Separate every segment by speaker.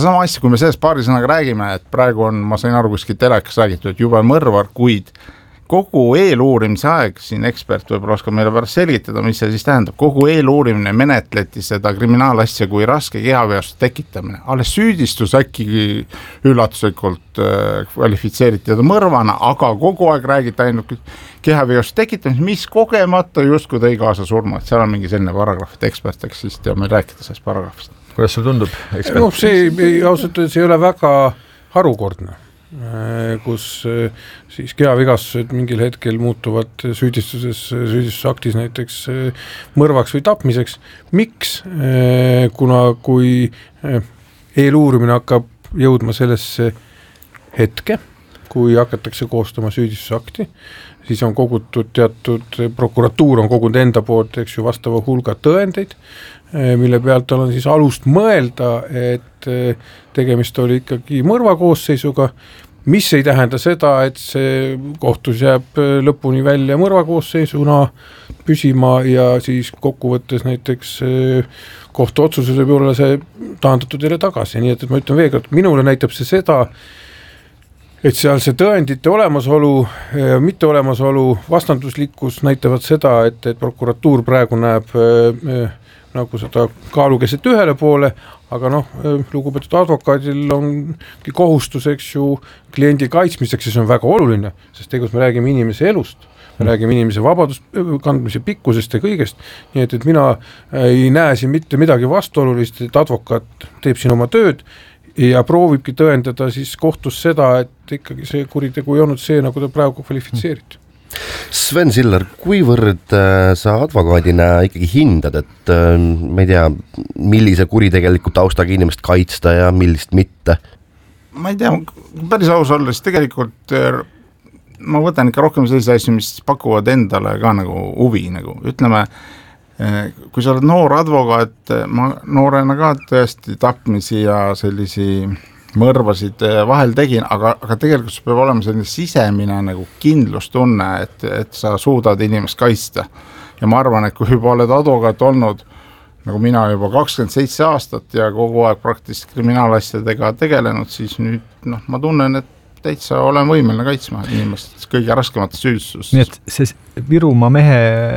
Speaker 1: Sama asja, kui me sellest paari sõnaga räägime, et praegu on, ma sain aru, kuskil telekas räägitud, et juba mõrvar, kuid kogu eeluurimise aeg, siin ekspert võib-olla oskab meile pärast selgitada, mis see siis tähendab, kogu eeluurimine menetleti seda kriminaalasja kui raske kehaveost tekitamine. Alles süüdistus äkki üllatuslikult kvalifitseeriti teda mõrvana, aga kogu aeg räägiti ainult kehaveost tekitamine, mis kogemata justkui tõi kaasa surma, et seal on mingi selline paragrahv, et ekspert eks siis teab meil rääkida sellest paragrahvist.
Speaker 2: Kuidas sul tundub?
Speaker 3: No, see ausalt öeldes ei ole väga harukordne, kus siis kehavigastused mingil hetkel muutuvad süüdistusaktis näiteks mõrvaks või tapmiseks. Miks? Kuna kui eeluurimine hakkab jõudma sellesse hetke, kui hakatakse koostama süüdistusakti, siis on kogutud prokuratuur on kogunud enda poolt, eks ju, vastava hulga tõendeid, mille pealt on siis alust mõelda, et tegemist oli ikkagi mõrvakoosseisuga, mis ei tähenda seda, et see kohtus jääb lõpuni välja mõrvakoosseisuna püsima ja siis kokkuvõttes näiteks kohtuotsuses võib olla see taandatud jälle tagasi, nii et ma ütlen veel kord, minule näitab see seda, et seal see tõendite olemasolu, mitte olemasolu, vastanduslikkus näitavad seda, et prokuratuur praegu näeb nagu seda kaalukeset ühele poole, aga lugupeetud advokaadil ongi kohustus, eks ju, kliendi kaitsmiseks ja see on väga oluline, sest tegelikult me räägime inimese elust, me räägime inimese vabadust kandmise pikkusest ja kõigest, nii et mina ei näe siin mitte midagi vastuolulist, et advokaat teeb siin oma tööd ja proovibki tõendada siis kohtus seda, et ikkagi see kuritegu ei olnud see, nagu ta praegu kvalifitseeriti.
Speaker 4: Sven Siller, kuivõrd sa advokaadina ikkagi hindad, et ma ei tea, millise kuritegeliku taustaga inimest kaitsta ja millist mitte?
Speaker 1: Ma ei tea, päris aus olla, siis tegelikult ma võtan ikka rohkem sellise asju, mis pakuvad endale ka nagu huvi, nagu ütleme, kui sa oled noor advokaat, ma noorena ka tõesti tapmisi ja sellisi mõrvasid vahel tegin, aga tegelikult see peab olema selline sisemine nagu kindlustunne, et sa suudad inimest kaitsta. Ja ma arvan, et kui juba oled advokaat olnud, nagu mina juba 27 aastat ja kogu aeg praktiliselt kriminaalasjadega tegelenud, siis nüüd ma tunnen, et täitsa olen võimeline kaitsma inimest kõige raskemat süüdistust.
Speaker 2: Nii et see Virumaa mehe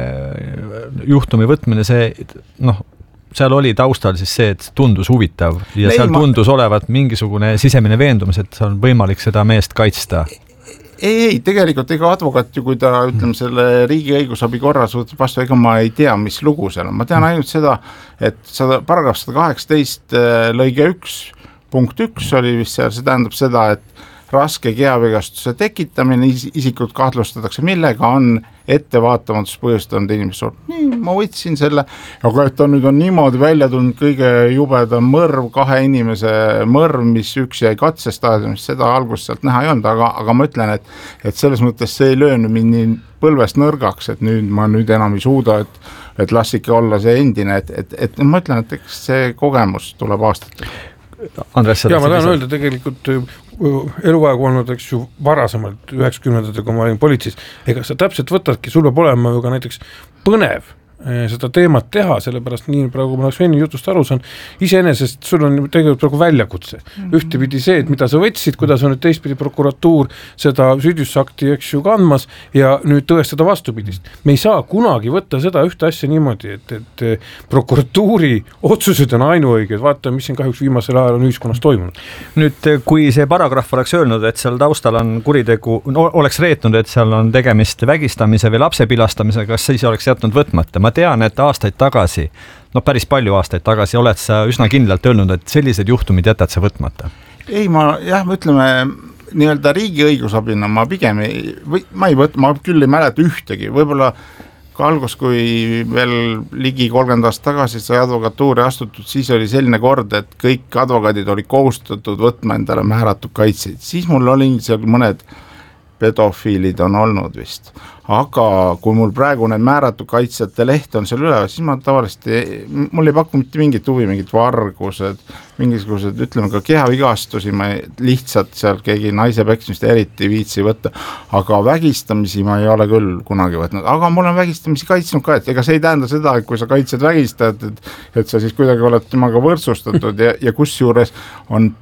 Speaker 2: juhtumi võtmine, see seal oli taustal siis see, et tundus huvitav ja seal tundus olevat mingisugune sisemine veendumus, et on võimalik seda meest kaitsta.
Speaker 1: Ei, tegelikult ega advokaat ju, kui ta ütleme selle riigi õigusabi korra suhtes vastu, ega ma ei tea, mis lugu seal on. Ma tean ainult seda, et paragrahv 118 lõige 1 punkt 1 oli vist seal, see tähendab seda, et raske kehavigastuse tekitamine, isikud kahtlustatakse, millega on ettevaatamatus põhjustanud inimese. Nii, ma võtsin selle, aga et ta nüüd on niimoodi välja tulnud kõige jubedam mõrv, 2 inimese mõrv, mis üks jäi katsestaadiumist, seda algust sealt näha ei olnud, aga ma ütlen, et selles mõttes see ei löönud mind nii põlvest nõrgaks, et ma enam ei suuda, et las ikka olla see endine, et ma ütlen, et see kogemus tuleb aastatel.
Speaker 3: Andres, ja ma tahan öelda tegelikult eluaeg olnud, eks ju, varasemalt 90-ndatel, kui ma olin politseis, ega sa täpselt võtadki, sul peab olema ju ka näiteks põnev seda teemat teha, sellepärast nii praegu ma Sveni jutust aru saan, iseenesest sul on tegelikult praegu väljakutse. Ühtepidi see, et mida sa võtsid, kuidas on nüüd teistpidi prokuratuur seda süüdistusakti, eks ju, kandmas ja nüüd tõestada vastupidist. Me ei saa kunagi võtta seda ühte asja niimoodi, et prokuratuuri otsused on ainuõiged, vaata, mis siin kahjuks viimasel ajal on ühiskonnas toimunud.
Speaker 2: Nüüd, kui see paragrahv oleks öelnud, et seal taustal on kuritegu, oleks reetnud, et seal on tegemist vägistamise või lapse pilastamisega, kas siis oleks jätnud võtmata? Ma tean, et aastaid tagasi, päris palju aastaid tagasi oled sa üsna kindlalt öelnud, et sellised juhtumid jätad sa võtmata.
Speaker 1: Ei, ütleme, nii-öelda riigi õigusabina ma pigem ma küll ei mäleta ühtegi, võib-olla ka algus, kui veel ligi 30 aastat tagasi sai advokatuuri astutud, siis oli selline kord, et kõik advokaadid olid kohustatud võtma endale määratud kaitseid. Siis mul oli seal mõned pedofiilid on olnud vist, aga kui mul praegu need määratud kaitsjate leht on seal üleval, siis ma tavaliselt, mul ei paku mitte mingit huvi, mingid vargused, mingisugused, ütleme ka kehavigastusi, ma lihtsalt seal keegi naise peksmist eriti viitsi võtta, aga vägistamisi ma ei ole küll kunagi võtnud, aga ma olen vägistamisi kaitsnud ka, et ega see ei tähenda seda, et kui sa kaitsed vägistajat, et sa siis kuidagi oled temaga võrdsustatud ja kus juures on